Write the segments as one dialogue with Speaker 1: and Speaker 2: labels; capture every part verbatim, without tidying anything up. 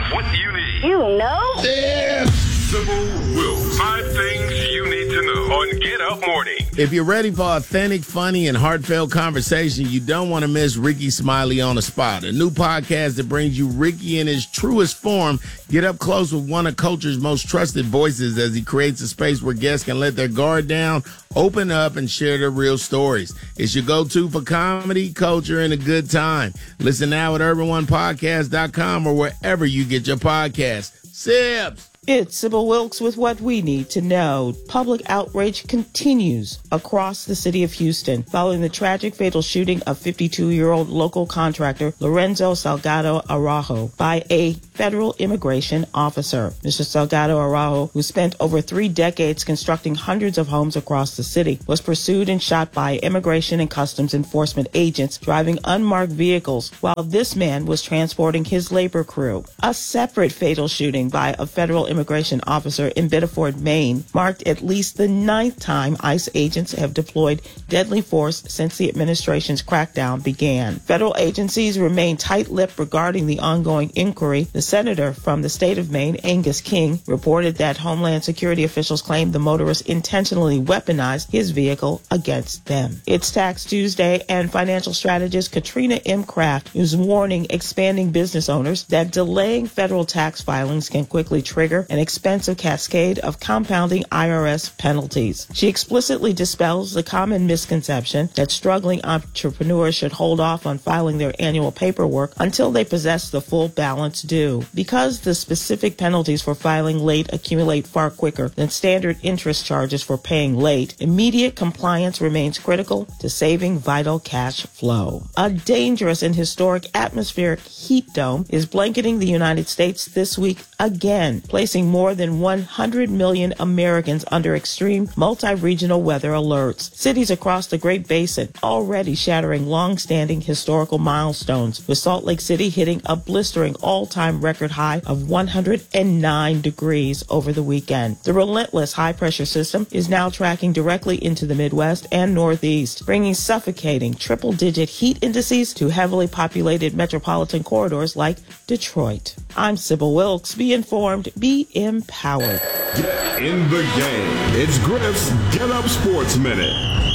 Speaker 1: what you need.
Speaker 2: You know?
Speaker 1: Yeah. Sybil Wilkes. Five things you need to know on Get Up Morning.
Speaker 3: If you're ready for authentic, funny, and heartfelt conversation, you don't want to miss Ricky Smiley on the Spot, a new podcast that brings you Ricky in his truest form. Get up close with one of culture's most trusted voices as he creates a space where guests can let their guard down, open up, and share their real stories. It's your go-to for comedy, culture, and a good time. Listen now at urban one podcast dot com or wherever you get your podcasts. Sibs!
Speaker 4: It's Sybil Wilkes with what we need to know. Public outrage continues across the city of Houston following the tragic fatal shooting of fifty-two-year-old local contractor Lorenzo Salgado Araujo by a federal immigration officer. Mister Salgado Araujo, who spent over three decades constructing hundreds of homes across the city, was pursued and shot by immigration and customs enforcement agents driving unmarked vehicles while this man was transporting his labor crew. A separate fatal shooting by a federal immigration officer in Biddeford, Maine, marked at least the ninth time ICE agents have deployed deadly force since the administration's crackdown began. Federal agencies remain tight-lipped regarding the ongoing inquiry. The senator from the state of Maine, Angus King, reported that Homeland Security officials claimed the motorist intentionally weaponized his vehicle against them. It's Tax Tuesday, and financial strategist Katrina M. Kraft is warning expanding business owners that delaying federal tax filings can quickly trigger an expensive cascade of compounding I R S penalties. She explicitly dispels the common misconception that struggling entrepreneurs should hold off on filing their annual paperwork until they possess the full balance due. Because the specific penalties for filing late accumulate far quicker than standard interest charges for paying late, immediate compliance remains critical to saving vital cash flow. A dangerous and historic atmospheric heat dome is blanketing the United States this week again, placing more than one hundred million Americans under extreme multi-regional weather alerts. Cities across the Great Basin already shattering long-standing historical milestones, with Salt Lake City hitting a blistering all-time record high of one hundred nine degrees over the weekend. The relentless high-pressure system is now tracking directly into the Midwest and Northeast, bringing suffocating triple-digit heat indices to heavily populated metropolitan corridors like Detroit. I'm Sybil Wilkes. Be informed, be empowered.
Speaker 1: Get in the game. It's Griff's Get Up Sports Minute.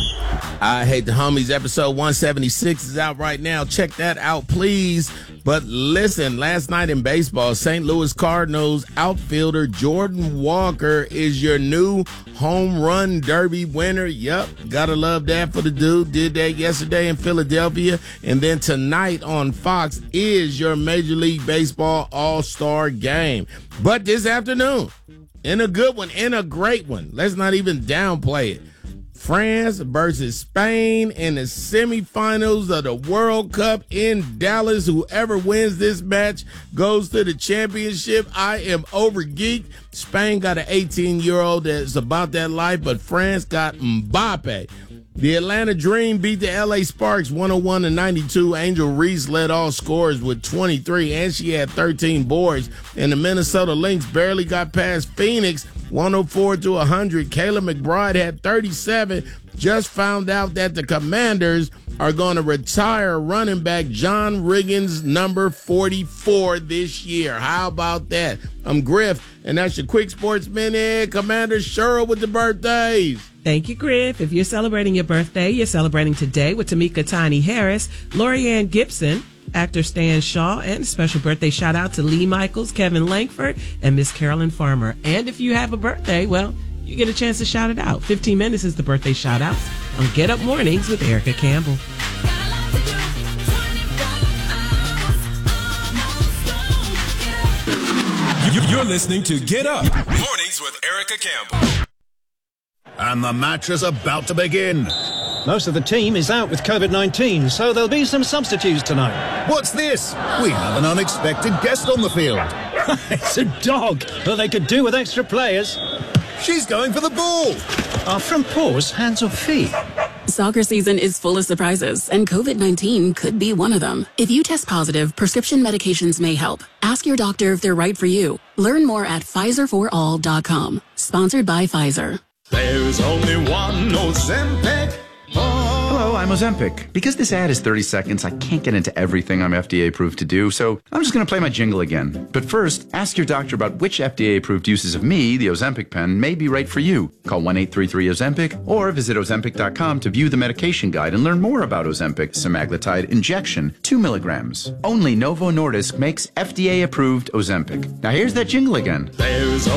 Speaker 3: I Hate the Homies episode one seventy-six is out right now. Check that out, please. But listen, last night in baseball, Saint Louis Cardinals outfielder Jordan Walker is your new home run derby winner. Yep, gotta love that for the dude. Did that yesterday in Philadelphia. And then tonight on Fox is your Major League Baseball All-Star game. But this afternoon, in a good one, in a great one, let's not even downplay it. France versus Spain in the semifinals of the World Cup in Dallas. Whoever wins this match goes to the championship. I am over geeked. Spain got an eighteen-year-old that's about that life, but France got Mbappe. The Atlanta Dream beat the L A Sparks one oh one to ninety-two. Angel Reese led all scorers with twenty-three, and she had thirteen boards. And the Minnesota Lynx barely got past Phoenix one oh four to one hundred. Kayla McBride had thirty-seven. Just found out that the Commanders are going to retire running back John Riggins, number forty-four, this year. How about that? I'm Griff, and that's your Quick Sports Minute. Commander Cheryl with the birthdays.
Speaker 5: Thank you, Griff. If you're celebrating your birthday, you're celebrating today with Tamika Tiny Harris, Lorianne Gibson, actor Stan Shaw, and a special birthday shout out to Lee Michaels, Kevin Langford, and Miss Carolyn Farmer. And if you have a birthday, well, you get a chance to shout it out. fifteen minutes is the birthday shout out on Get Up Mornings with Erica Campbell.
Speaker 6: You're listening to Get Up Mornings with Erica Campbell.
Speaker 7: And the match is about to begin.
Speaker 8: Most of the team is out with covid nineteen, so there'll be some substitutes tonight.
Speaker 7: What's this? We have an unexpected guest on the field.
Speaker 8: It's a dog, but they could do with extra players.
Speaker 7: She's going for the ball.
Speaker 8: Are front paws hands or feet?
Speaker 9: Soccer season is full of surprises, and covid nineteen could be one of them. If you test positive, prescription medications may help. Ask your doctor if they're right for you. Learn more at Pfizer for all dot com. Sponsored by Pfizer.
Speaker 10: There's only one Ozempic. Oh.
Speaker 4: Hello,
Speaker 2: Hello, I'm Ozempic. Because this ad is thirty seconds, I can't get into everything I'm F D A approved to do, so I'm just going to play my jingle again. But first, ask your doctor about which F D A approved uses of me, the Ozempic pen, may be right for you. Call one eight three three Ozempic or visit Ozempic dot com to view the medication guide and learn more about Ozempic semaglutide injection, two milligrams. Only Novo Nordisk makes F D A approved Ozempic. Now here's that jingle again.
Speaker 7: There's